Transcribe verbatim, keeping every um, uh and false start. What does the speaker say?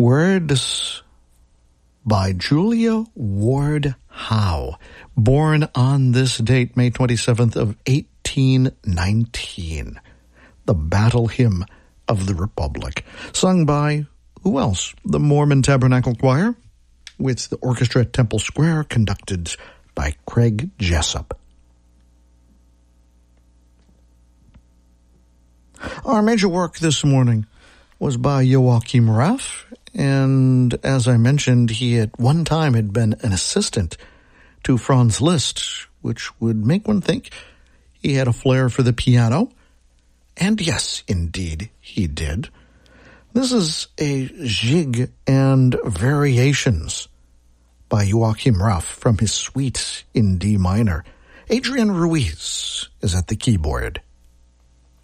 Words by Julia Ward Howe, born on this date, May twenty-seventh of eighteen nineteen. The Battle Hymn of the Republic, sung by, who else? The Mormon Tabernacle Choir, with the orchestra at Temple Square, conducted by Craig Jessup. Our major work this morning was by Joachim Raff, and as I mentioned, he at one time had been an assistant to Franz Liszt, which would make one think he had a flair for the piano. And yes, indeed, he did. This is a Jig and Variations by Joachim Raff from his suite in D minor. Adrian Ruiz is at the keyboard.